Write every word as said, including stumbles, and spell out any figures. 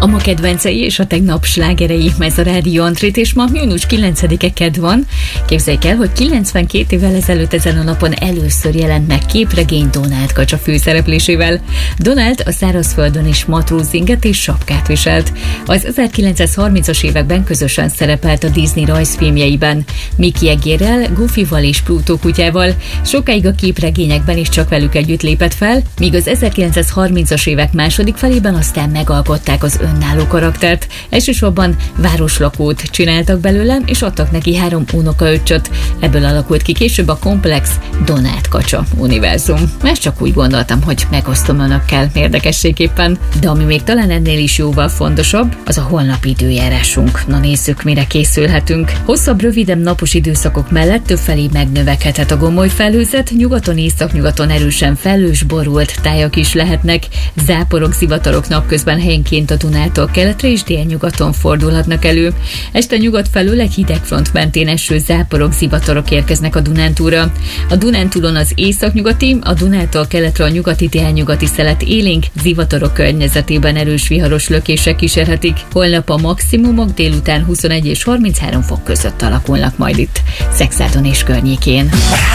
A ma kedvencei és a tegnap slágerei, ez a Rádió Antrét, és ma június kilencedike kedd van. Képzeljük el, hogy kilencvenkét évvel ezelőtt ezen a napon először jelent meg képregény Donald kacsa főszereplésével. Donald a szárazföldön is matrózinget és sapkát viselt. Az ezerkilencszázharmincas években közösen szerepelt a Disney rajzfilmjeiben, Mickey egérrel, Goofyval és Pluto kutyával. Sokáig a képregényekben is csak velük együtt lépett fel, míg az ezerkilencszázharmincas évek második felében aztán megalkották az önálló karaktert. Elsősorban városlakót csináltak belőlem, és adtak neki három unokaöccsöt. Ebből alakult ki később a komplex Donald kacsa univerzum. Más csak úgy gondoltam, hogy megosztom önökkel érdekességképpen. De ami még talán ennél is jóval fontosabb, az a holnapi időjárásunk. Na nézzük, mire készülhetünk. Hosszabb, rövidebb napos időszakok mellett többfelé megnövekedhet a gomoly felhőzet, nyugaton, északnyugaton erősen felhős, borult tájak is lehetnek. Záporok, zivatarok napközben helyenként a Dunától keletre és délnyugaton fordulhatnak elő. Este nyugat felől egy hidegfront mentén eső záporok, zivatarok érkeznek a Dunántúlra. A Dunántúlon az északnyugati, a Dunától keletre a nyugati, délnyugati szelet élénk, zivatarok környezetében erős viharos lökések kísérhetik. Holnap a maximumok délután huszonegy és harminchárom fok között alakulnak majd itt Szexádon és környékén.